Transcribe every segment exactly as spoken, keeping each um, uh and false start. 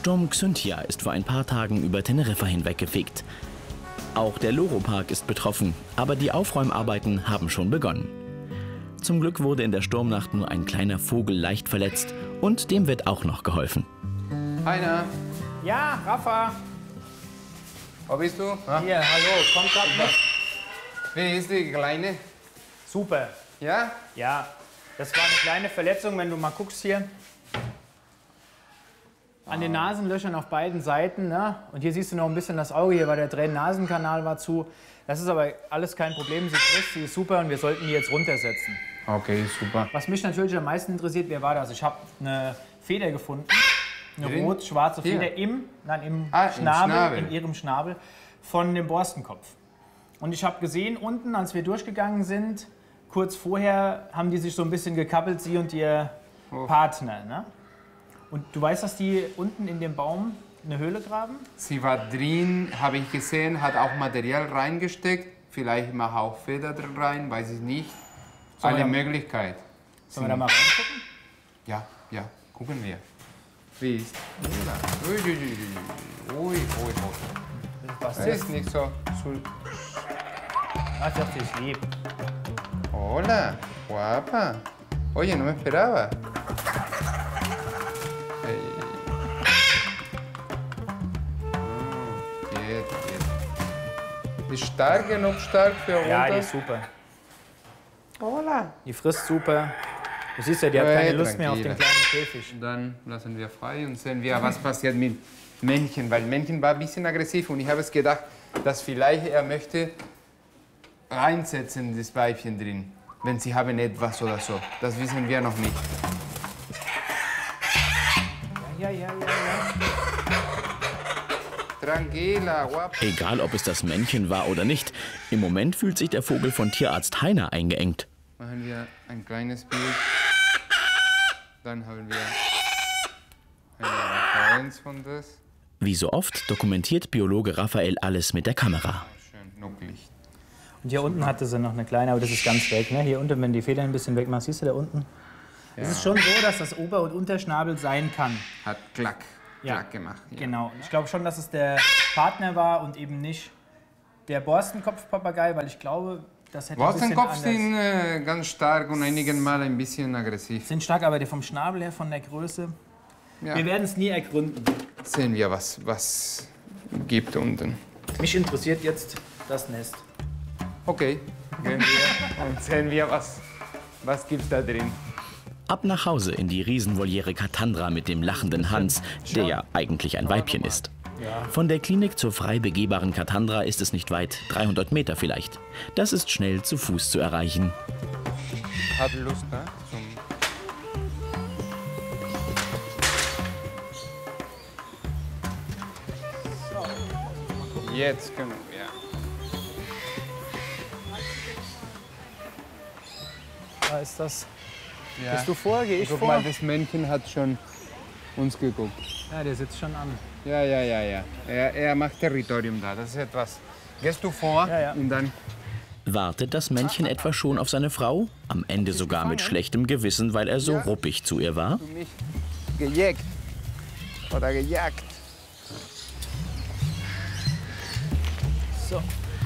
Sturm Xynthia ist vor ein paar Tagen über Teneriffa hinweggefegt. Auch der Loro-Park ist betroffen, aber die Aufräumarbeiten haben schon begonnen. Zum Glück wurde in der Sturmnacht nur ein kleiner Vogel leicht verletzt und dem wird auch noch geholfen. Heiner. Ja, Rafa. Wo bist du? Ah. Hier, hallo, komm grad mit. Wie ist die Kleine? Super. Ja? Ja, das war eine kleine Verletzung, wenn du mal guckst hier. An den Nasenlöchern auf beiden Seiten. Ne? Und hier siehst du noch ein bisschen das Auge, hier war der Tränennasenkanal war zu. Das ist aber alles kein Problem, sie frisst, sie ist super und wir sollten die jetzt runtersetzen. Okay, super. Was mich natürlich am meisten interessiert, wer war das? Ich habe eine Feder gefunden, eine Drin? rot-schwarze Hier? Feder im, nein, im, Ah, im Schnabel, Schnabel. in ihrem Schnabel von dem Borstenkopf. Und ich habe gesehen, unten, als wir durchgegangen sind, kurz vorher haben die sich so ein bisschen gekappelt, sie und ihr Oh. Partner. Ne? Und du weißt, dass die unten in dem Baum eine Höhle graben? Sie war drin, habe ich gesehen, hat auch Material reingesteckt. Vielleicht mache auch Feder drin rein, weiß ich nicht. Sollen Alle wir- Möglichkeit. Sollen wir da mal reingucken? Ja, ja, gucken wir. Wie ist? Ui, ui, ui, ui, ui, ui. Was Das ist ist nicht so. so. Ah, ich dachte, ich lieb. Hola, guapa. Oye, no me esperaba. Ey. Oh, geht, geht. Ist stark genug stark für runter? Ja, die ist super. Hola. Die frisst super. Du siehst ja, die hat Hey, keine Lust mehr auf den tranquila. kleinen Käfig. Dann lassen wir frei und sehen wir, was passiert mit Männchen. Weil Männchen war ein bisschen aggressiv und ich habe es gedacht, dass vielleicht er möchte reinsetzen, das Weibchen drin. Wenn sie haben etwas oder so. Das wissen wir noch nicht. Ja, ja, ja, ja. Tranquila, guapa. Egal, ob es das Männchen war oder nicht, im Moment fühlt sich der Vogel von Tierarzt Heiner eingeengt. Machen wir ein kleines Bild. Dann haben wir eine Referenz von das. Wie so oft dokumentiert Biologe Raphael alles mit der Kamera. Schön nucklig. Und hier unten hatte sie noch eine kleine, aber das ist ganz weg. Ne? Hier unten, wenn die Federn ein bisschen wegmachst, siehst du da unten? Es ist schon so, dass das Ober- und Unterschnabel sein kann. Hat klack, Ja. klack gemacht. Ja. Genau. Ich glaube schon, dass es der Partner war und eben nicht der Borstenkopfpapagei, weil ich glaube, das hätte ein bisschen Borstenkopf anders... sind äh, ganz stark und einigen Mal ein bisschen aggressiv. Sind stark, aber die vom Schnabel her, von der Größe. Ja. Wir werden es nie ergründen. Sehen wir, was was gibt unten. Mich interessiert jetzt das Nest. Okay, gehen wir und sehen wir, was, was gibt's da drin. Ab nach Hause in die Riesenvoliere Katandra mit dem lachenden Hans, der ja eigentlich ein Weibchen ist. Von der Klinik zur frei begehbaren Katandra ist es nicht weit, dreihundert Meter vielleicht. Das ist schnell zu Fuß zu erreichen. Hat Lust, ne? Zum Jetzt können wir. Da ist das. Ja. Bist du vor? Gehe ich Guck vor? mal, das Männchen hat schon uns geguckt. Ja, der sitzt schon an. Ja, ja, ja, ja. Er, er macht Territorium da. Das ist etwas. Gehst du vor Ja, ja. und dann. Wartet das Männchen etwa schon auf seine Frau? Am Ende sogar mit schlechtem Gewissen, weil er so ruppig zu ihr war? Du mich gejagt oder gejagt. So.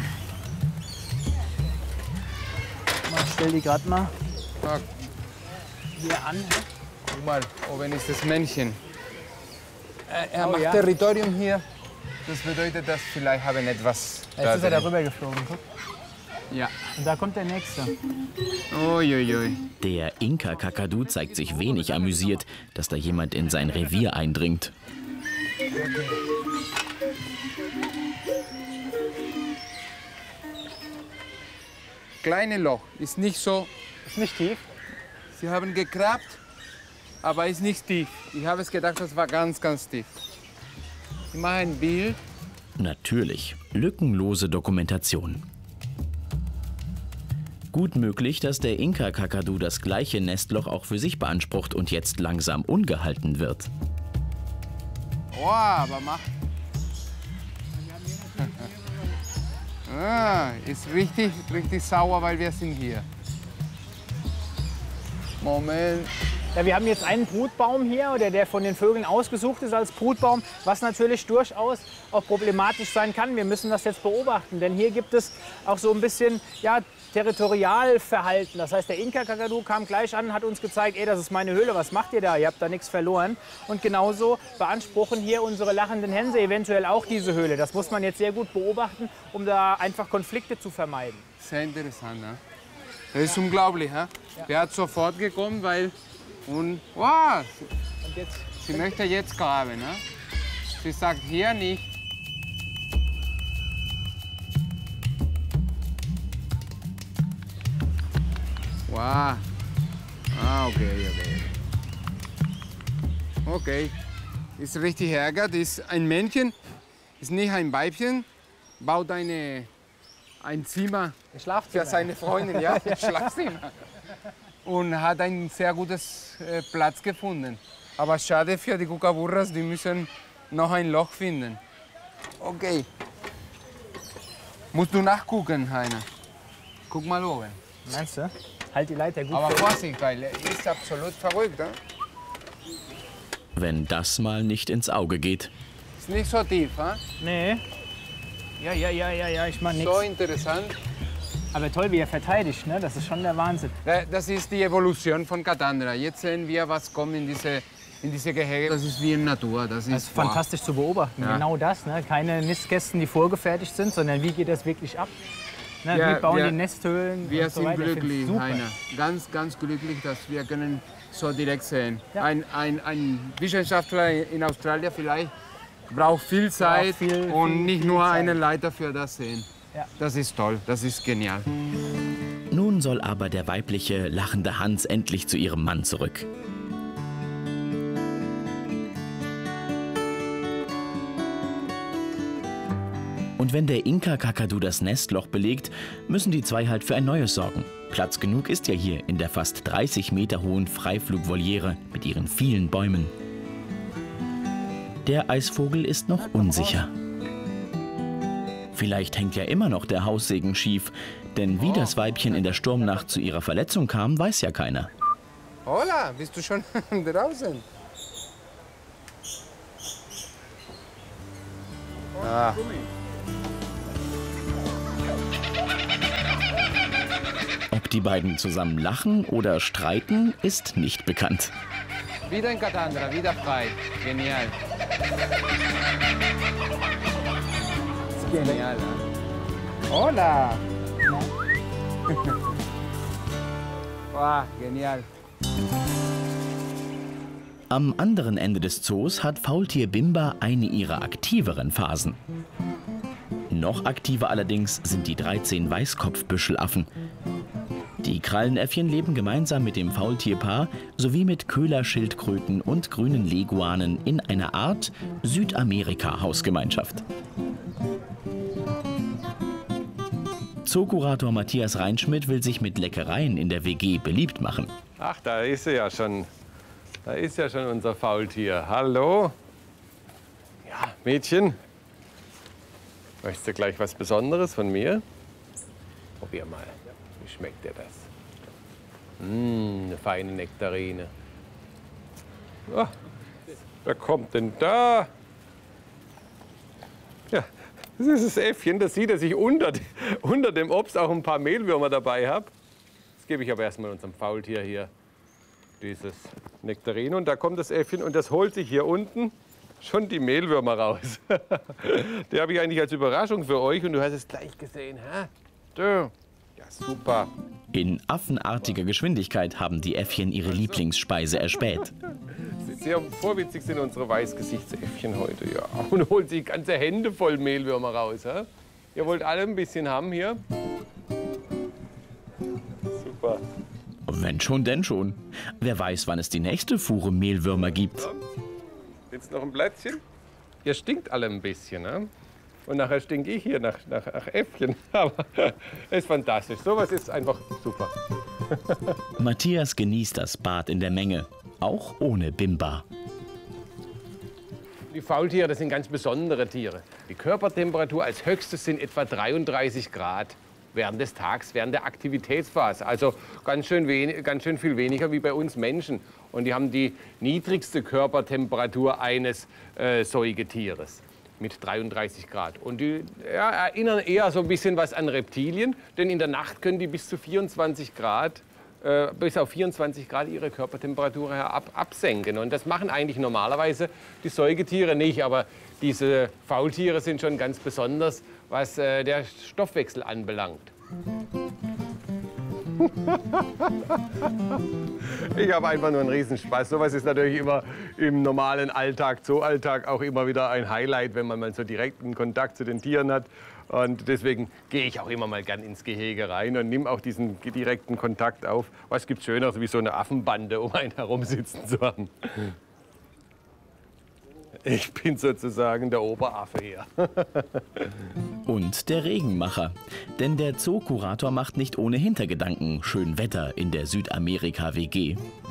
Mal, stell die gerade mal Guck hier an. mal, oben ist das Männchen. Er, er Oh, macht ja. Territorium hier. Das bedeutet, dass vielleicht haben etwas. Jetzt ist er drin. darüber geflogen. Guck. Ja. Und da kommt der nächste. Uiuiui. Der Inka-Kakadu zeigt sich wenig amüsiert, dass da jemand in sein Revier eindringt. Kleine Loch, ist nicht so. Ist nicht tief. Sie haben gegrabt, aber ist nicht tief. Ich habe es gedacht, das war ganz, ganz tief. Ich mache ein Bild. Natürlich, lückenlose Dokumentation. Gut möglich, dass der Inka-Kakadu das gleiche Nestloch auch für sich beansprucht und jetzt langsam ungehalten wird. Oh, aber mach. Ah, ist richtig, richtig sauer, weil wir sind hier. Moment. Ja, wir haben jetzt einen Brutbaum hier, oder der von den Vögeln ausgesucht ist als Brutbaum, was natürlich durchaus auch problematisch sein kann. Wir müssen das jetzt beobachten, denn hier gibt es auch so ein bisschen ja, Territorialverhalten. Das heißt, der Inka-Kakadu kam gleich an und hat uns gezeigt, ey, das ist meine Höhle, was macht ihr da? Ihr habt da nichts verloren. Und genauso beanspruchen hier unsere lachenden Hänse eventuell auch diese Höhle. Das muss man jetzt sehr gut beobachten, um da einfach Konflikte zu vermeiden. Sehr interessant, ne? Das ist ja unglaublich, ne? Ja. Der hat sofort gekommen, weil... Und, wow, Und jetzt, sie möchte jetzt graben, ne? Sie sagt hier nicht. Wow. Ah, okay, okay. Okay. Ist richtig ärgert, ist ein Männchen, ist nicht ein Weibchen, baut eine, ein Zimmer für seine Freundin, ja, ein Schlafzimmer. Und hat ein sehr gutes äh, Platz gefunden. Aber schade für die Kookaburras, die müssen noch ein Loch finden. Okay. Musst du nachgucken, Heiner. Guck mal oben. Meinst du? Halt die Leiter gut. Aber Vorsicht, weil er ist absolut verrückt. Ne? Wenn das mal nicht ins Auge geht. Ist nicht so tief, hein? Nee. Ja, ja, ja, ja, ja, ich mach nichts. So interessant. Aber toll, wie er verteidigt, ne? Das ist schon der Wahnsinn. Das ist die Evolution von Katandra. Jetzt sehen wir, was kommt in diese, in diese Gehege. Das ist wie in Natur. Das ist, das ist fantastisch zu beobachten. Ja. Genau das, ne? Keine Nistkästen, die vorgefertigt sind, sondern wie geht das wirklich ab? Ne? Ja, wie bauen wir, die Nesthöhlen Wir und so sind weiter. glücklich, Heiner. Ganz, ganz glücklich, dass wir können so direkt sehen. Ja. Ein, ein, ein Wissenschaftler in Australien vielleicht braucht viel Zeit braucht viel, und viel, nicht viel nur Zeit. eine Leiter für das sehen. Ja. Das ist toll, das ist genial. Nun soll aber der weibliche, lachende Hans endlich zu ihrem Mann zurück. Und wenn der Inka-Kakadu das Nestloch belegt, müssen die zwei halt für ein neues sorgen. Platz genug ist ja hier in der fast dreißig Meter hohen Freiflugvoliere mit ihren vielen Bäumen. Der Eisvogel ist noch unsicher. Vielleicht hängt ja immer noch der Haussegen schief, denn wie das Weibchen in der Sturmnacht zu ihrer Verletzung kam, weiß ja keiner. Hola, bist du schon draußen? Ah. Ob die beiden zusammen lachen oder streiten, ist nicht bekannt. Wieder in Katandra, wieder frei. Genial. Genial, ne? Hola! Wow, genial. Am anderen Ende des Zoos hat Faultier Bimba eine ihrer aktiveren Phasen. Noch aktiver allerdings sind die dreizehn Weißkopfbüschelaffen. Die Krallenäffchen leben gemeinsam mit dem Faultierpaar sowie mit Köhlerschildkröten und grünen Leguanen in einer Art Südamerika-Hausgemeinschaft. Zookurator Matthias Reinschmidt will sich mit Leckereien in der W G beliebt machen. Ach, da ist sie ja schon. Da ist ja schon unser Faultier. Hallo? Ja, Mädchen. Möchtest du gleich was Besonderes von mir? Probier mal. Wie schmeckt dir das? Mmh, eine feine Nektarine. Oh, wer kommt denn da? Ja, das ist das Äffchen. Das sieht, dass ich unter, unter dem Obst auch ein paar Mehlwürmer dabei habe. Das gebe ich aber erstmal unserem Faultier hier. Dieses Nektarine. Und da kommt das Äffchen und das holt sich hier unten schon die Mehlwürmer raus. Die habe ich eigentlich als Überraschung für euch und du hast es gleich gesehen. Hä? Ja, super. In affenartiger Geschwindigkeit haben die Äffchen ihre Lieblingsspeise erspäht. Sehr vorwitzig sind unsere Weißgesichtsäffchen heute. Ja. Und holt sich ganze Hände voll Mehlwürmer raus. Hä? Ihr wollt alle ein bisschen haben hier? Super. Wenn schon, denn schon. Wer weiß, wann es die nächste Fuhre Mehlwürmer gibt. Ja. Jetzt noch ein Blättchen. Ihr stinkt alle ein bisschen. Ne? Und nachher stinke ich hier nach, nach, nach Äffchen. Aber es ist fantastisch. Sowas ist einfach super. Matthias genießt das Bad in der Menge, auch ohne Bimba. Die Faultiere, das sind ganz besondere Tiere. Die Körpertemperatur als höchstes sind etwa dreiunddreißig Grad. während des Tages, während der Aktivitätsphase. Also ganz schön, wenig, ganz schön viel weniger wie bei uns Menschen. Und die haben die niedrigste Körpertemperatur eines äh, Säugetieres mit dreiunddreißig Grad. Und die ja, erinnern eher so ein bisschen was an Reptilien, denn in der Nacht können die bis zu vierundzwanzig Grad, äh, bis auf vierundzwanzig Grad ihre Körpertemperatur herab, absenken. Und das machen eigentlich normalerweise die Säugetiere nicht, aber diese Faultiere sind schon ganz besonders, was äh, der Stoffwechsel anbelangt. Ich habe einfach nur einen Riesenspaß. Sowas ist natürlich immer im normalen Alltag, Zoo-Alltag auch immer wieder ein Highlight, wenn man mal so direkten Kontakt zu den Tieren hat. Und deswegen gehe ich auch immer mal gern ins Gehege rein und nehme auch diesen direkten Kontakt auf. Was gibt es Schöneres, wie so eine Affenbande um einen herum sitzen zu haben? Ich bin sozusagen der Oberaffe hier. Und der Regenmacher. Denn der Zookurator macht nicht ohne Hintergedanken schön Wetter in der Südamerika-W G.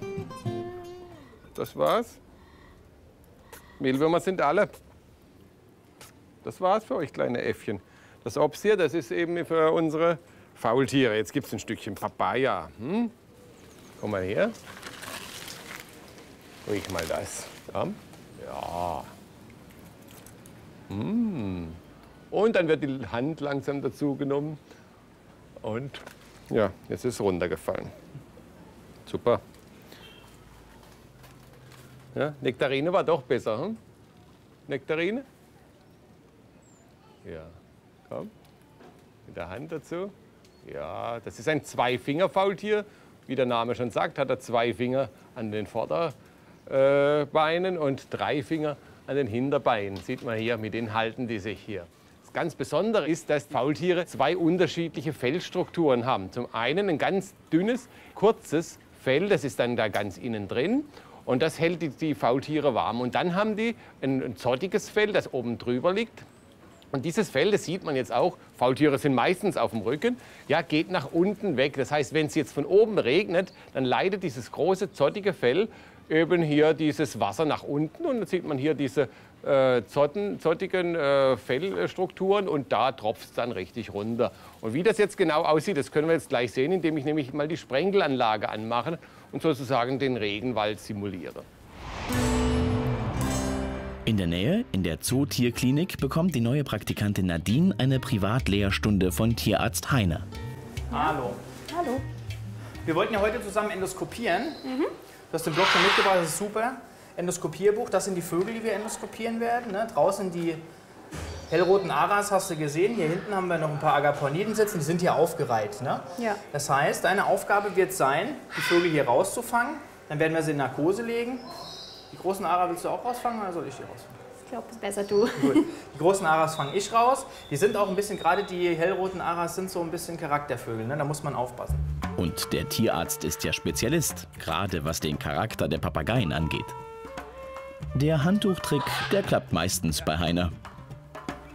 Das war's. Mehlwürmer sind alle. Das war's für euch, kleine Äffchen. Das Obst hier, das ist eben für unsere Faultiere. Jetzt gibt's ein Stückchen Papaya. Hm? Komm mal her. Riech mal das. Ja. Ja. Mmh. Und dann wird die Hand langsam dazu genommen. Und ja, jetzt ist es runtergefallen. Super. Ja, Nektarine war doch besser. Hm? Nektarine? Ja, komm. Mit der Hand dazu. Ja, das ist ein Zweifinger-Faultier. Wie der Name schon sagt, hat er zwei Finger an den Vorderbeinen und drei Finger an den Hinterbeinen. Sieht man hier, mit denen halten die sich hier. Das ganz Besondere ist, dass Faultiere zwei unterschiedliche Fellstrukturen haben. Zum einen ein ganz dünnes, kurzes Fell, das ist dann da ganz innen drin. Und das hält die, die Faultiere warm. Und dann haben die ein, ein zottiges Fell, das oben drüber liegt. Und dieses Fell, das sieht man jetzt auch, Faultiere sind meistens auf dem Rücken, ja, geht nach unten weg. Das heißt, wenn es jetzt von oben regnet, dann leitet dieses große, zottige Fell eben hier dieses Wasser nach unten. Und dann sieht man hier diese äh, zotten, zottigen äh, Fellstrukturen und da tropft es dann richtig runter. Und wie das jetzt genau aussieht, das können wir jetzt gleich sehen, indem ich nämlich mal die Sprengelanlage anmache und sozusagen den Regenwald simuliere. In der Nähe, in der Zootierklinik, bekommt die neue Praktikantin Nadine eine Privatlehrstunde von Tierarzt Heiner. Hallo. Hallo. Wir wollten ja heute zusammen endoskopieren. Mhm. Du hast den Blog schon mitgebracht, das ist super. Endoskopierbuch, das sind die Vögel, die wir endoskopieren werden. Ne? Draußen die hellroten Aras hast du gesehen. Hier hinten haben wir noch ein paar Agaporniden sitzen, die sind hier aufgereiht. Ne? Ja. Das heißt, deine Aufgabe wird sein, die Vögel hier rauszufangen. Dann werden wir sie in Narkose legen. Die großen Ara willst du auch rausfangen oder soll ich die rausfangen? Ich glaube, das ist besser du. Gut. Die großen Aras fange ich raus. Die sind auch ein bisschen, gerade die hellroten Aras sind so ein bisschen Charaktervögel. Ne? Da muss man aufpassen. Und der Tierarzt ist ja Spezialist, gerade was den Charakter der Papageien angeht. Der Handtuchtrick, der klappt meistens bei Heiner.